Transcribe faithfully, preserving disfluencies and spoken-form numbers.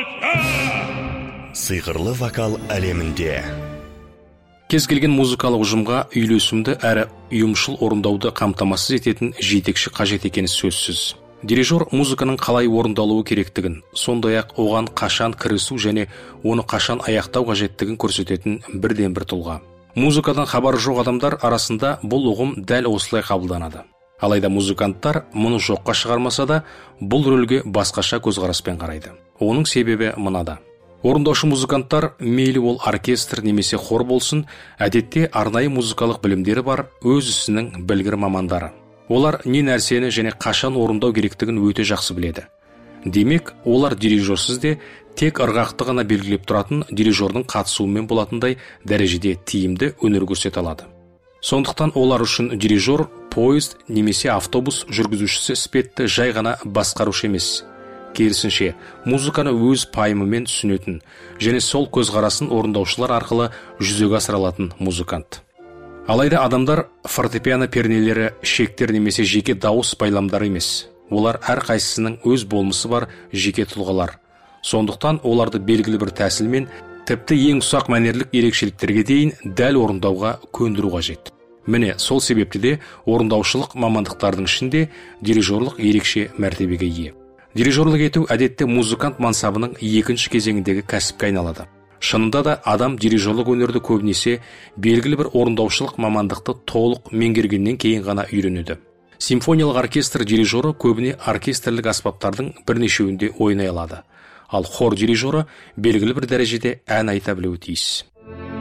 Сыйқырлы вокал әлемінде кез келген музыкалық ұжымға үйлесімді әрі ұйымшыл орындауды қамтамасыз ететін жетекші қажет екені сөзсіз. Дирижер музыканың қалай орындалуы керектігін, сондай-ақ оған қашан кірісу және оны қашан аяқтау қажеттігін көрсететін бірден бір тұлға. Музыкадан хабары жоқ адамдар арасында бұл ұғым дәл осылай қабылданады. Алайда музыканттар мұны жоққа шығармаса да, бұл рөлге басқаша көзқараспен қарайды. Оның себебі мынада. Орындаушы музыканттар, мейлі ол оркестр немесе хор болсын, әдетте арнайы музыкалық білімдері бар өз ісінің білгір мамандары. Олар не нәрсені және қашан орындау керектігін өте жақсы біледі. Демек, олар дирижерсіз де тек ырғақты ғана белгілеп тұратын дирижердің қатысуымен болатындай дәрежеде тиімді өнер көрсете алады. Сондықтан олар үшін дирижер, поезд немесе автобус жүргізушісі іспетті жай ғана басқарушы емес. Керісінше, музыканы өз пайымымен түсінетін және сол көзқарасын орындаушылар арқылы жүзеге асыра алатын музыкант. Алайда адамдар фортепиано пернелері, шектер немесе жеке дауыс байламдары емес. Олар әрқайсысының өз болмысы бар жеке тұлғалар. Сондықтан оларды белгілі бір тәсілмен, тіпті ең ұсақ мәнерлік ерекшеліктерге дейін дәл орындауға көндіру қажет. Міне, сол себепті де орындаушылық мамандықтардың ішінде дирижерлік ерекше мәртебеге ие. Дирижерлік ету әдетте музыкант мансабының екінші кезеңіндегі кәсіпке айналады. Шынында да адам дирижерлік өнерді көбінесе белгілі бір орындаушылық мамандықты толық меңгергеннен кейін ғана үйренеді. Симфониялық оркестр дирижері көбіне оркестрлік аспаптардың бірнешеуінде ойнай алады. Ал хор дирижері белгілі бір дәрежеде ән айта білуі тиіс.